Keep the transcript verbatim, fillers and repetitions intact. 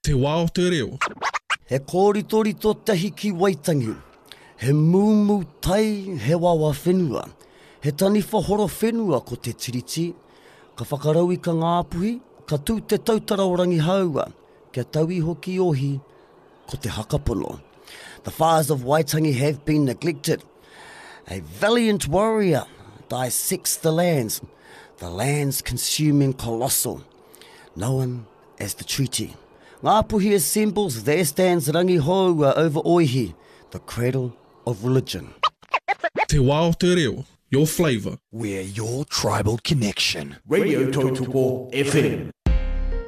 Te wā o te reo. He kōritorito tahi ki Waitangi. He mūmu tai he wawa whenua. He taniwha horo whenua ko te tiriti. Ka whakarau i ka ngāpuhi, ka tū te tautara o rangi haua. Kia tauhi hoki ohi ko te hakapono. The fires of Waitangi have been neglected. A valiant warrior dissects the lands. The lands consuming colossal, known as the treaty. Ngāpuhi assembles, there stands Rangi Houa over Oihi, the cradle of religion. Te wā o te reo, your flavour. We're your tribal connection. Radio Totoko F M.